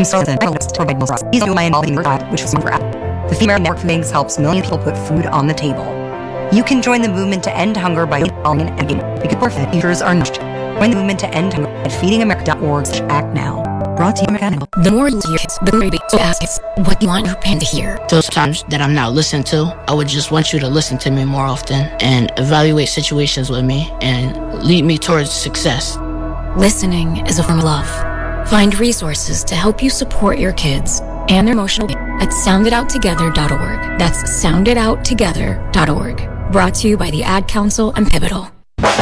I'm so to provide more these are my involving which was for the Female Network for Things helps millions of people put food on the table. You can join the movement to end hunger by following and again because poor futures are nourished. Join the movement to end hunger at feedingamerica.org/act now. Brought to you America. The more you hear, the more you ask what you want your parent to hear. Those times that I'm not listened to, I would just want you to listen to me more often and evaluate situations with me and lead me towards success. Listening is a form of love. Find resources to help you support your kids and their emotional at soundedouttogether.org. That's soundedouttogether.org. Brought to you by the Ad Council and Pivotal.